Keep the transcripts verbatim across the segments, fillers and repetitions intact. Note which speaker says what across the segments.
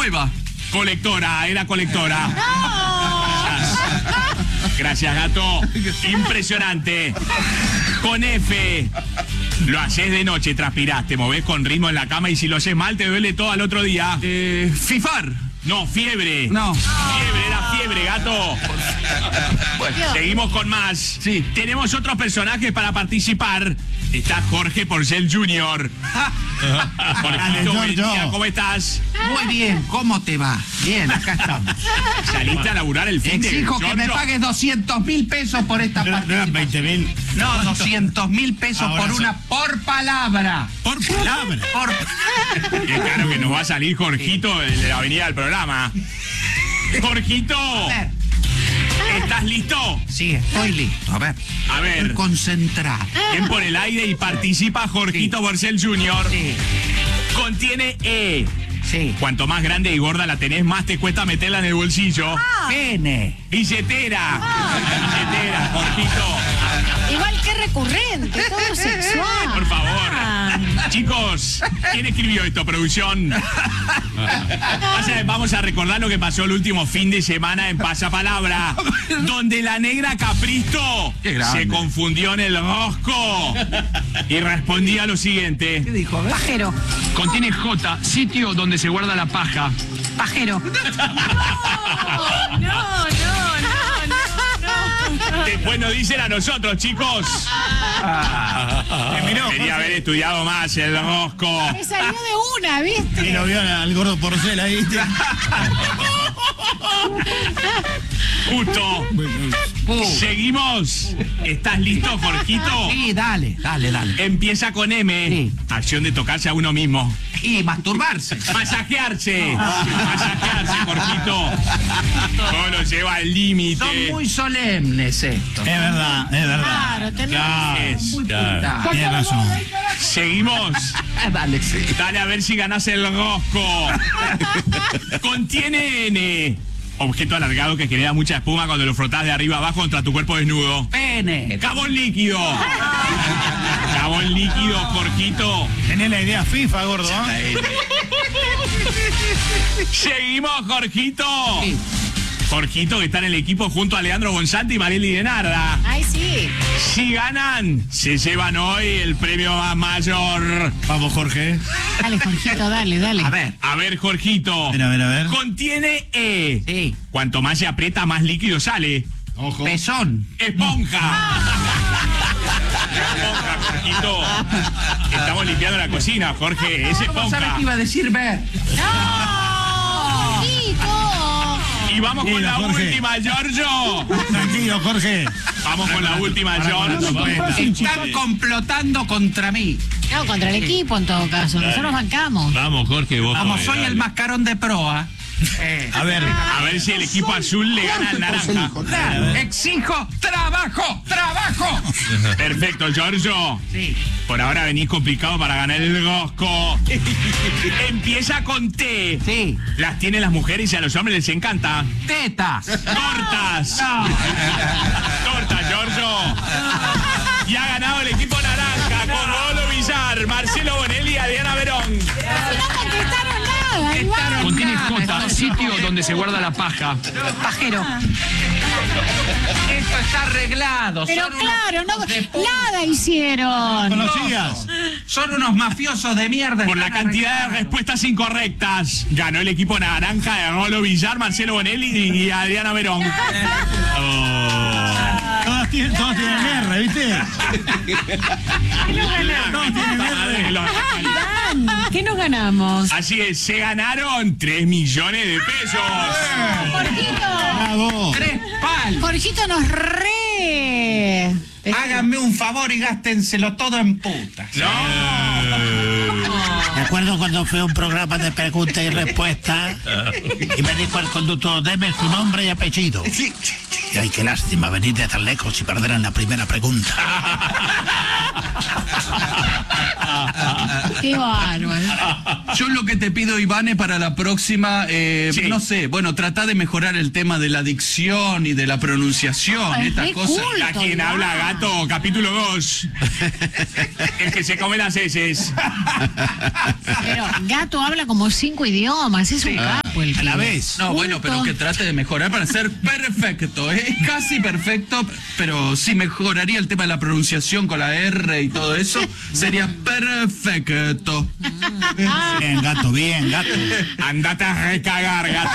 Speaker 1: Cueva.
Speaker 2: Colectora, era colectora. Gracias, gato. Impresionante. Con F. Lo haces de noche, transpirás, te movés con ritmo en la cama y si lo haces mal te duele todo al otro día.
Speaker 1: Eh, Fifar.
Speaker 2: No, fiebre.
Speaker 1: No.
Speaker 2: Fiebre, era fiebre, gato. Bueno, seguimos con más.
Speaker 1: Sí.
Speaker 2: Tenemos otros personajes para participar. Está Jorge Porcel junior Jorgito, buen día, ¿cómo estás?
Speaker 3: Muy bien, ¿cómo te va? Bien, acá estamos.
Speaker 2: ¿Saliste a laburar el fin de
Speaker 3: Exijo que me pagues doscientos mil pesos por esta participación.
Speaker 4: veinte mil.
Speaker 3: No, doscientos mil pesos
Speaker 4: Ahora
Speaker 3: por
Speaker 4: son-
Speaker 3: una, por palabra.
Speaker 4: Por palabra.
Speaker 3: Por...
Speaker 2: Qué claro que nos va a salir Jorgito de la avenida del programa. Jorgito,
Speaker 3: A ver,
Speaker 2: ¿estás listo?
Speaker 3: sí, estoy listo. A ver,
Speaker 2: A ver.
Speaker 3: estoy concentrado.
Speaker 2: Bien por el aire y participa Jorgito Porcel junior
Speaker 3: Sí,
Speaker 2: Contiene E.
Speaker 3: sí.
Speaker 2: Cuanto más grande y gorda la tenés, más te cuesta meterla en el bolsillo.
Speaker 3: Pene.
Speaker 2: Billetera. Billetera, Jorgito.
Speaker 5: Igual que recurrente, todo sexual.
Speaker 2: Por favor.
Speaker 5: Ah.
Speaker 2: Chicos, ¿quién escribió esto, producción? O sea, vamos a recordar lo que pasó el último fin de semana en Pasapalabra, donde la negra Capristo
Speaker 1: Qué grande.
Speaker 2: se confundió en el rosco y respondía lo siguiente.
Speaker 3: ¿Qué dijo? A ver.
Speaker 5: Pajero,
Speaker 1: Contiene J, sitio donde se guarda la paja.
Speaker 5: pajero. No, no, no, no, no.
Speaker 2: Después nos dicen a nosotros, chicos.
Speaker 4: Terminó,
Speaker 2: Quería haber estudiado más el rosco.
Speaker 5: Me salió de una, ¿viste?
Speaker 4: Y lo vio al gordo Porcel ahí, ¿viste?
Speaker 2: Justo.
Speaker 3: Uh,
Speaker 2: Seguimos. ¿Estás listo, Jorgito?
Speaker 3: sí, dale, dale, dale.
Speaker 2: Empieza con M.
Speaker 3: Sí.
Speaker 2: Acción de tocarse a uno mismo.
Speaker 3: Y masturbarse.
Speaker 2: Masajearse. Masajearse, Jorgito. Todo lo lleva al
Speaker 3: Son
Speaker 2: límite.
Speaker 3: muy solemnes estos.
Speaker 4: Es verdad, es verdad.
Speaker 5: Claro, tenés.
Speaker 2: Claro,
Speaker 4: Es,
Speaker 3: Muy
Speaker 4: claro.
Speaker 3: puta.
Speaker 4: Tienes razón.
Speaker 2: Seguimos.
Speaker 3: Ah, dale, sí.
Speaker 2: Dale a ver si ganás el rosco. Contiene N. Objeto alargado que genera mucha espuma cuando lo frotás de arriba abajo contra tu cuerpo desnudo.
Speaker 3: Pene.
Speaker 2: Jabón líquido. Jabón líquido, Jorgito.
Speaker 4: Tenés la idea FIFA, gordo, ¿eh?
Speaker 2: Seguimos, Jorgito.
Speaker 3: Sí.
Speaker 2: Jorgito, que está en el equipo junto a Leandro Gonzante y Marieli de Narda.
Speaker 5: Ay, sí.
Speaker 2: Si ganan, se llevan hoy el premio más mayor.
Speaker 4: Vamos, Jorge.
Speaker 5: Dale, Jorgito, dale, dale.
Speaker 3: A ver.
Speaker 2: A ver, Jorgito.
Speaker 4: A ver, a ver, a ver.
Speaker 2: Contiene E.
Speaker 3: Sí.
Speaker 2: Cuanto más se aprieta, más líquido sale.
Speaker 4: Ojo.
Speaker 3: Pezón.
Speaker 2: Esponja. Esponja, Jorgito. Estamos limpiando la cocina, Jorge. Es
Speaker 3: ¿Cómo sabes
Speaker 2: esponja.
Speaker 3: que iba a decir ver?
Speaker 5: ¡No! Jorgito.
Speaker 2: Y vamos con
Speaker 4: Mira,
Speaker 2: la
Speaker 4: Jorge.
Speaker 2: última, Giorgio.
Speaker 4: Tranquilo, Jorge.
Speaker 2: Vamos con la última, Giorgio.
Speaker 3: Están complotando contra mí.
Speaker 5: No, contra el equipo en todo caso. Nosotros bancamos.
Speaker 6: Vamos, Jorge, vos.
Speaker 3: Como
Speaker 6: podés,
Speaker 3: soy el
Speaker 6: dale.
Speaker 3: mascarón de proa. Eh,
Speaker 4: A ver.
Speaker 2: A ver si el equipo azul le gana al naranja.
Speaker 3: claro, exijo trabajo, trabajo.
Speaker 2: Perfecto, Giorgio.
Speaker 3: Sí.
Speaker 2: Por ahora venís complicado para ganar el rosco. Empieza con T.
Speaker 3: Sí.
Speaker 2: Las tienen las mujeres y a los hombres les encanta.
Speaker 3: Tetas.
Speaker 2: Tortas. Tortas, Giorgio. Y ha ganado el equipo naranja con Golo Villar, Marcelo Bonelli y Adriana Verón.
Speaker 5: No contestaron nada, igual.
Speaker 1: Contiene
Speaker 3: Nada,
Speaker 1: J,
Speaker 3: esto-
Speaker 1: sitio donde se guarda la paja.
Speaker 5: Pajero.
Speaker 3: Esto está arreglado.
Speaker 5: Pero
Speaker 3: son
Speaker 5: claro,
Speaker 3: unos
Speaker 5: no,
Speaker 3: hijos de puta.
Speaker 5: nada hicieron.
Speaker 4: Conocidas.
Speaker 3: Son unos mafiosos de mierda.
Speaker 2: Por la
Speaker 3: están
Speaker 2: cantidad de
Speaker 3: arreglados.
Speaker 2: respuestas incorrectas, ganó el equipo naranja de Golo Villar, Marcelo Bonelli y Adriana Verón.
Speaker 4: Todas tienen, todas tienen R, ¿viste? Todas tienen R.
Speaker 5: Dan, ¿qué nos ganamos?
Speaker 2: Así es, se ganaron tres millones de pesos.
Speaker 5: Jorgito.
Speaker 4: Bravo.
Speaker 3: Tres palos.
Speaker 5: Jorgito nos re.
Speaker 3: Háganme un favor y gástenselo todo en putas.
Speaker 7: Me acuerdo cuando fue un programa de preguntas y respuestas y me dijo el conductor, deme su nombre y apellido. Y ay, qué lástima venir de tan lejos y perder en la primera pregunta.
Speaker 5: Qué bárbaro.
Speaker 1: Yo lo que te pido, Ivane, para la próxima, eh,
Speaker 2: Sí.
Speaker 1: no sé, bueno, trata de mejorar el tema de la dicción y de la pronunciación,
Speaker 5: Ay,
Speaker 1: estas
Speaker 5: re
Speaker 1: cosas.
Speaker 5: cool.
Speaker 2: A quien habla, gato, capítulo dos. El que se come las heces.
Speaker 5: Pero Gato habla como cinco idiomas, es un capo. tiempo el
Speaker 7: A la
Speaker 5: pibe.
Speaker 7: vez.
Speaker 1: No, bueno,
Speaker 5: Un
Speaker 1: pero
Speaker 5: ton-
Speaker 1: que trate de mejorar para ser perfecto. Es casi perfecto, pero si mejoraría el tema de la pronunciación con la R y todo eso, sería perfecto.
Speaker 7: Bien, gato, bien, gato.
Speaker 2: Andate a recagar, gato.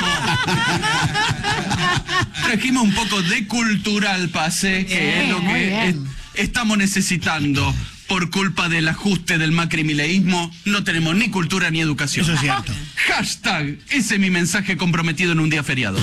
Speaker 1: Trajimos un poco de cultura al pase, que
Speaker 5: Bien,
Speaker 1: es lo
Speaker 5: muy
Speaker 1: que
Speaker 5: bien.
Speaker 1: es- estamos necesitando. Por culpa del ajuste del macrimileísmo, no tenemos ni cultura ni educación.
Speaker 7: Eso es cierto.
Speaker 1: Hashtag, ese es mi mensaje comprometido en un día feriado.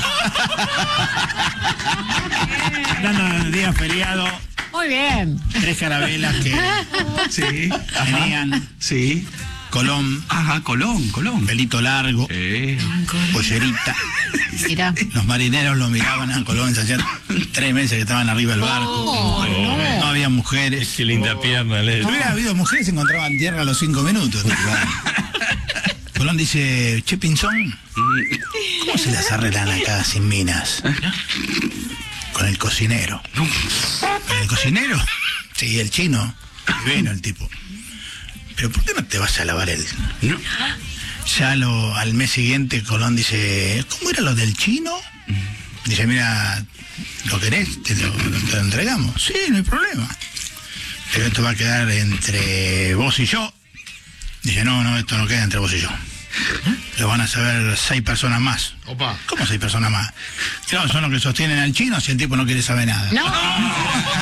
Speaker 7: Hablando del día feriado,
Speaker 5: Muy bien.
Speaker 7: tres carabelas que
Speaker 1: Sí,
Speaker 7: venían,
Speaker 1: sí.
Speaker 7: Colón,
Speaker 1: Ajá, Colón, Colón.
Speaker 7: pelito largo,
Speaker 1: Eh,
Speaker 7: pollerita.
Speaker 5: Mira.
Speaker 7: Los marineros lo miraban a Colón, se hacían tres meses que estaban arriba del barco.
Speaker 5: Oh, no.
Speaker 7: No había mujeres.
Speaker 6: Qué linda pierna, le.
Speaker 7: Si hubiera habido mujeres, se encontraban tierra a los cinco minutos. Colón dice, che, Pinzón, ¿cómo se las arreglan acá sin minas? Con el cocinero. ¿Con el cocinero? Sí, el chino. Bueno, el tipo. Pero ¿por qué no te vas a lavar el...?
Speaker 1: no.
Speaker 7: Ya lo, al mes siguiente Colón dice, ¿cómo era lo del chino? Dice, mira, ¿lo querés? Te lo, te lo entregamos. Sí, no hay problema. Pero esto va a quedar entre vos y yo. Dice, no, no, esto no queda entre vos y yo. Lo van a saber seis personas más.
Speaker 6: Opa.
Speaker 7: ¿Cómo seis personas más? Claro, son los que sostienen al chino si el tipo no quiere saber nada.
Speaker 5: No.